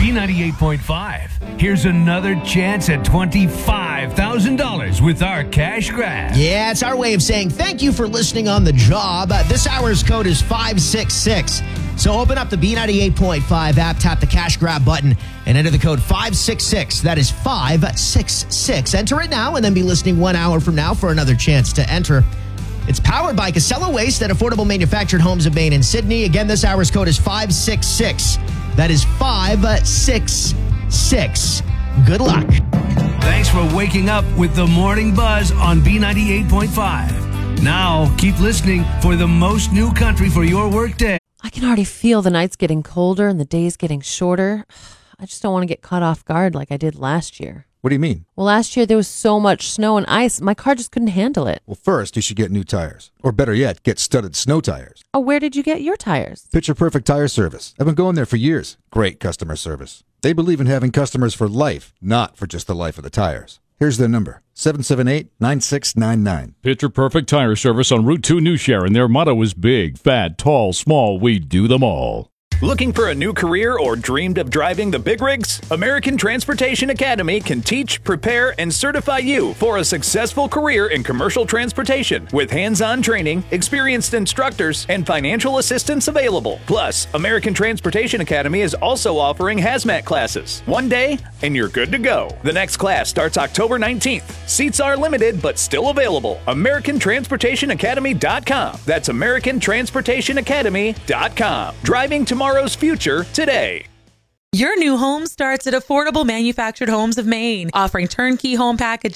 B98.5. Here's another chance at $25,000 with our cash grab. Yeah, it's our way of saying thank you for listening on the job. This hour's code is 566. So open up the B98.5 app, tap the cash grab button, and enter the code 566. That is 566. Enter it now and then be listening 1 hour from now for another chance to enter. It's powered by Casella Waste at Affordable Manufactured Homes of Maine and Sydney. Again, this hour's code is 566. That is 566. Good luck. Thanks for waking up with the Morning Buzz on B98.5. Now, keep listening for the most new country for your workday. I can already feel the nights getting colder and the days getting shorter. I just don't want to get caught off guard like I did last year. What do you mean? Well, last year there was so much snow and ice, my car just couldn't handle it. Well, first, you should get new tires. Or better yet, get studded snow tires. Oh, where did you get your tires? Picture Perfect Tire Service. I've been going there for years. Great customer service. They believe in having customers for life, not for just the life of the tires. Here's their number, 778-9699. Picture Perfect Tire Service on Route 2 New Sharon. Their motto is big, fat, tall, small, we do them all. Looking for a new career or dreamed of driving the big rigs? American Transportation Academy can teach, prepare, and certify you for a successful career in commercial transportation with hands-on training, experienced instructors, and financial assistance available. Plus, American Transportation Academy is also offering hazmat classes. One day, and you're good to go. The next class starts October 19th. Seats are limited, but still available. AmericanTransportationAcademy.com. That's AmericanTransportationAcademy.com. Driving tomorrow's future today. Your new home starts at Affordable Manufactured Homes of Maine, offering turnkey home packages